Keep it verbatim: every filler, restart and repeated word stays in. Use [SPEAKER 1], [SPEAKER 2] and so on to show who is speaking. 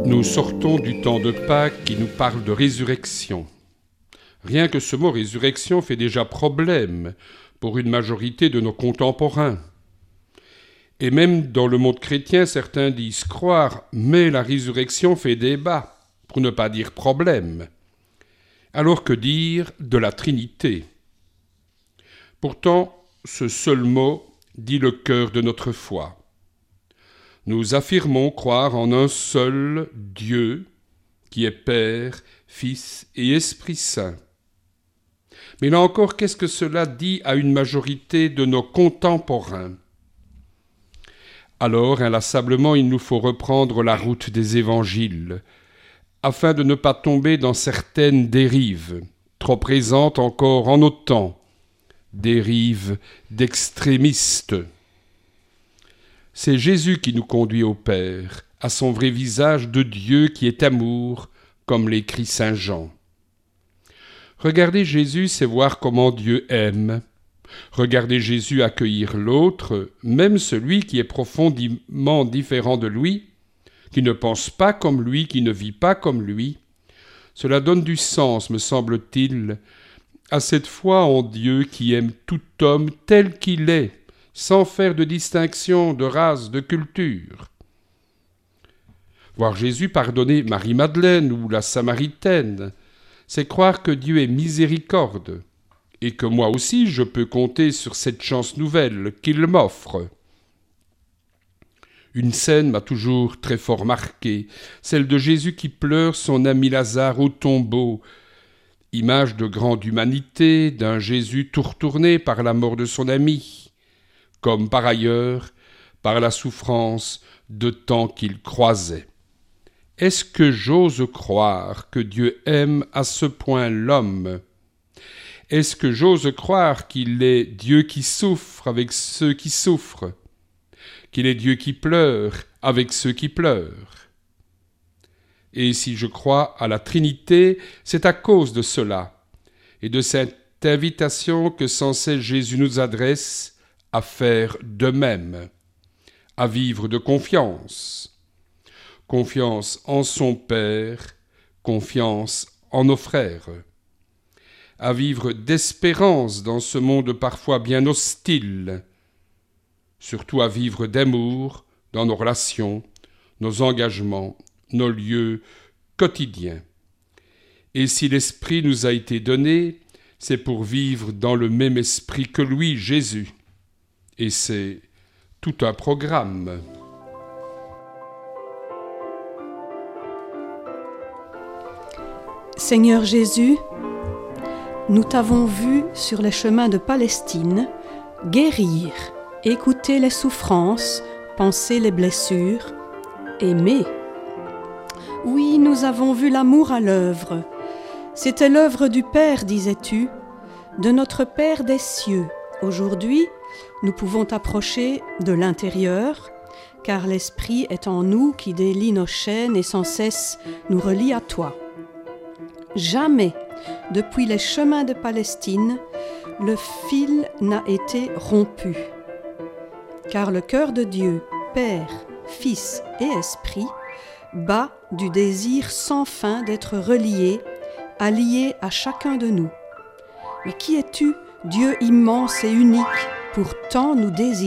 [SPEAKER 1] Nous sortons du temps de Pâques qui nous parle de résurrection. Rien que ce mot résurrection fait déjà problème pour une majorité de nos contemporains. Et même dans le monde chrétien, certains disent croire, mais la résurrection fait débat, pour ne pas dire problème. Alors que dire de la Trinité? Pourtant, ce seul mot dit le cœur de notre foi. Nous affirmons croire en un seul Dieu, qui est Père, Fils et Esprit Saint. Mais là encore, qu'est-ce que cela dit à une majorité de nos contemporains? Alors, inlassablement, il nous faut reprendre la route des évangiles, afin de ne pas tomber dans certaines dérives, trop présentes encore en nos temps, dérives d'extrémistes. C'est Jésus qui nous conduit au Père, à son vrai visage de Dieu qui est amour, comme l'écrit saint Jean. Regarder Jésus, c'est voir comment Dieu aime. Regarder Jésus accueillir l'autre, même celui qui est profondément différent de lui, qui ne pense pas comme lui, qui ne vit pas comme lui. Cela donne du sens, me semble-t-il, à cette foi en Dieu qui aime tout homme tel qu'il est, sans faire de distinction de race, de culture. Voir Jésus pardonner Marie-Madeleine ou la Samaritaine, c'est croire que Dieu est miséricorde, et que moi aussi je peux compter sur cette chance nouvelle qu'il m'offre. Une scène m'a toujours très fort marqué, celle de Jésus qui pleure son ami Lazare au tombeau, image de grande humanité, d'un Jésus tout retourné par la mort de son ami, comme par ailleurs par la souffrance de tant qu'il croisait. Est-ce que j'ose croire que Dieu aime à ce point l'homme? Est-ce que j'ose croire qu'il est Dieu qui souffre avec ceux qui souffrent, qu'il est Dieu qui pleure avec ceux qui pleurent? Et si je crois à la Trinité, c'est à cause de cela, et de cette invitation que sans cesse Jésus nous adresse à faire de même, à vivre de confiance. Confiance en son Père, confiance en nos frères. À vivre d'espérance dans ce monde parfois bien hostile. Surtout à vivre d'amour dans nos relations, nos engagements, nos lieux quotidiens. Et si l'Esprit nous a été donné, c'est pour vivre dans le même esprit que lui, Jésus. Et c'est tout un programme.
[SPEAKER 2] Seigneur Jésus, nous t'avons vu sur les chemins de Palestine guérir, écouter les souffrances, penser les blessures, aimer. Oui, nous avons vu l'amour à l'œuvre. C'était l'œuvre du Père, disais-tu, de notre Père des cieux. Aujourd'hui, nous pouvons t'approcher de l'intérieur, car l'Esprit est en nous qui délie nos chaînes et sans cesse nous relie à toi. Jamais, depuis les chemins de Palestine, le fil n'a été rompu. Car le cœur de Dieu, Père, Fils et Esprit, bat du désir sans fin d'être relié, allié à chacun de nous. Mais qui es-tu, Dieu immense et unique, pour tant nous désirer ?